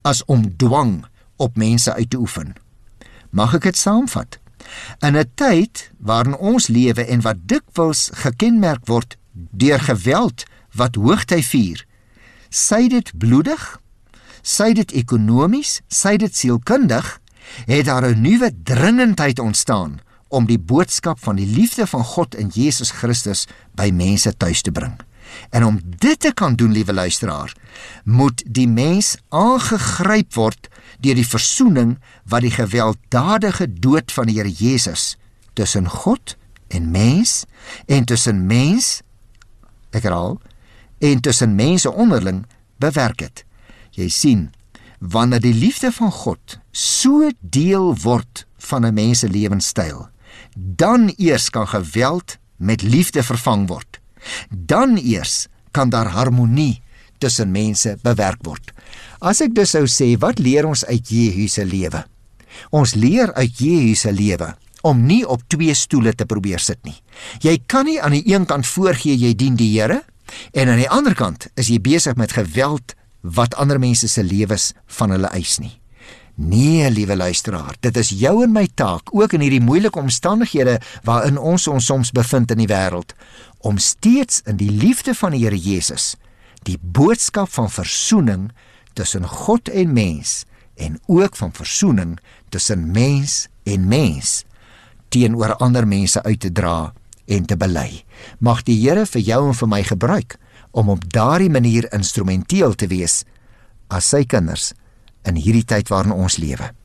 as om dwang op mense uit te oefen. Mag ek dit saamvat? In 'n tyd waarin ons lewe en wat dikwels gekenmerk word deur geweld wat hoogtyd vier, sy dit bloedig, sy dit ekonomies, sy dit sielkundig, het daar 'n nuwe dringendheid ontstaan om die boodskap van die liefde van God in Jesus Christus by mense tuis te bring. En om dit te kan doen, liewe luisteraar, moet die mens aangegryp word deur die versoening wat die gewelddadige dood van die Here Jesus tussen God en mens, en tussen mens, ek herhaal, en tussen mense onderling bewerk het. Jy sien, wanneer die liefde van God so deel word van 'n mens se lewenstyl, dan eers kan geweld met liefde vervang word. Dan eers kan daar harmonie tussen mense bewerk word. As ek dus sou sê, wat leer ons uit Jehu se lewe? Ons leer uit Jehu se lewe om nie op twee stoele te probeer sit nie. Jy kan nie aan die een kant voorgee jy dien die Here, en aan die ander kant is jy besig met geweld wat ander mense se lewens van hulle eis nie. Nee, liewe luisteraar, dit is jou en my taak, ook in hierdie moeilike omstandighede waarin ons soms bevind in die wêreld, om steeds in die liefde van die Here Jesus, die boodskap van versoening tussen God en mens, en ook van versoening tussen mens en mens, teenoor ander mense uit te dra en te bely. Mag die Here vir jou en vir my gebruik, om op daardie manier instrumenteel te wees, as sy kinders, in hierdie tyd waarin ons lewe.